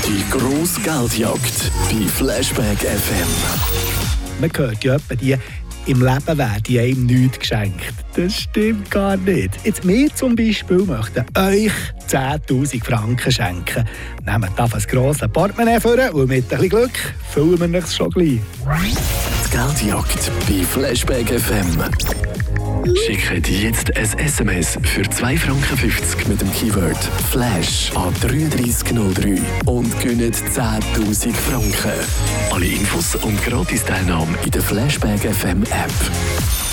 Die grosse Geldjagd bei Flashback FM. Man hört ja etwa die, im Leben werden einem nichts geschenkt. Das stimmt gar nicht. Jetzt wir zum Beispiel möchten euch 10'000 Franken schenken. Nehmt auf ein grosses Portemonnaie vor und mit ein bisschen Glück füllen wir es schon gleich. Die Geldjagd bei Flashback FM. Schickt jetzt ein SMS für 2,50 Franken mit dem Keyword Flash an 3303 und gewinnt 10'000 Franken. Alle Infos und Gratis-Teilnahme in der Flashback FM App.